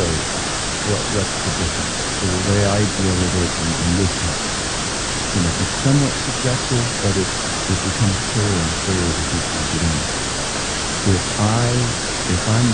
So what's the difference? So the way I deal with it in this house, it's somewhat subjective, but it becomes clearer and clearer to people who get in. If I'm